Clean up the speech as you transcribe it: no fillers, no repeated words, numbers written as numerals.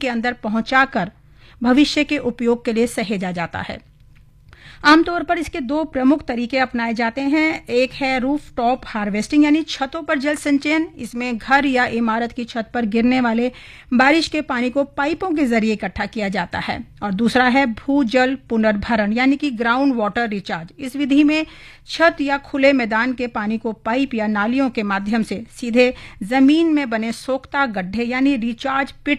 के अंदर पहुंचाकर भविष्य के उपयोग के लिए सहेजा जाता है। आमतौर पर इसके दो प्रमुख तरीके अपनाए जाते हैं। एक है रूफ टॉप हार्वेस्टिंग यानी छतों पर जल संचयन। इसमें घर या इमारत की छत पर गिरने वाले बारिश के पानी को पाइपों के जरिए इकट्ठा किया जाता है। और दूसरा है भूजल पुनर्भरण यानी कि ग्राउंड वाटर रिचार्ज। इस विधि में छत या खुले मैदान के पानी को पाइप या नालियों के माध्यम से सीधे जमीन में बने सोख्ता गड्ढे यानी रिचार्ज पिट